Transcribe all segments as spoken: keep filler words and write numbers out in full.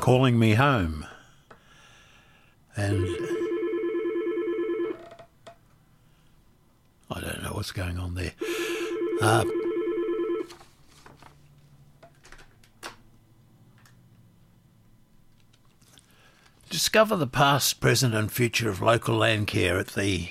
Calling Me Home. And I don't know what's going on there. Uh, discover the past, present and future of local land care at the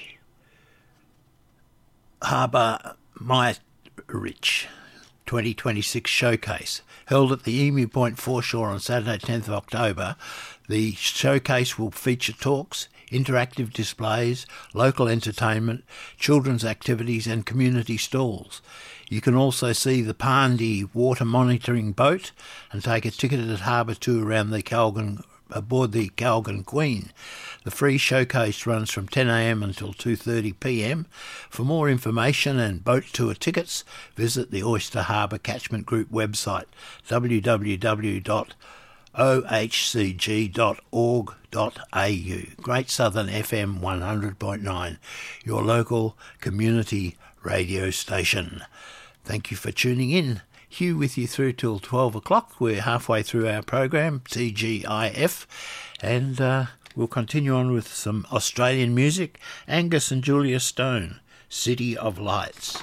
Harbour Myritch twenty twenty-six showcase. Held at the Emu Point foreshore on Saturday tenth of October, the showcase will feature talks, interactive displays, local entertainment, children's activities and community stalls. You can also see the Pandi water monitoring boat and take a ticketed harbour tour around the Calgon, aboard the Calgon Queen. The free showcase runs from ten a m until two thirty p m. For more information and boat tour tickets, visit the Oyster Harbour Catchment Group website, w w w dot o h c g dot org dot a u. Great Southern F M one hundred point nine, your local community radio station. Thank you for tuning in. Hugh with you through till twelve o'clock. We're halfway through our program, T G I F, and uh, we'll continue on with some Australian music. Angus and Julia Stone, City of Lights.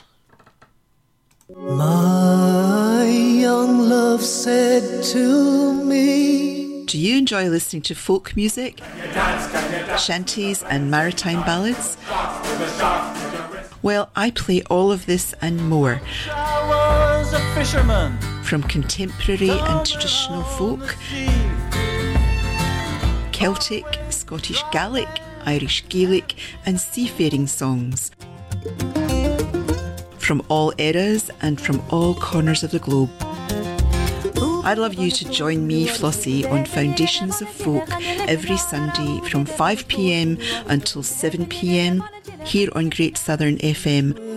My young love said to me. Do you enjoy listening to folk music, shanties and maritime ballads? Well, I play all of this and more. From contemporary and traditional folk, Celtic, Scottish Gaelic, Irish Gaelic and seafaring songs. From all eras and from all corners of the globe. I'd love you to join me, Flossie, on Foundations of Folk every Sunday from five p m until seven p m here on Great Southern F M